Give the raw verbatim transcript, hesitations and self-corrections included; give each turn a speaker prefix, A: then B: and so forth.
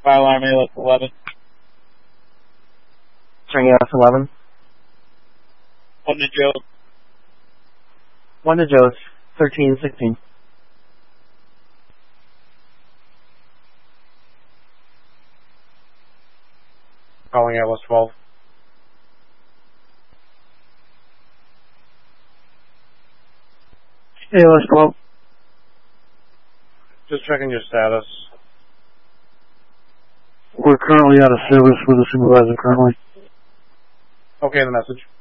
A: Fire alarm A L S eleven.
B: String A L S eleven.
A: One to Joe.
B: One to Joe's. thirteen sixteen.
C: Calling A L S twelve.
B: A L S twelve.
C: Just checking your status.
B: We're currently out of service with the supervisor currently.
C: Okay, the message.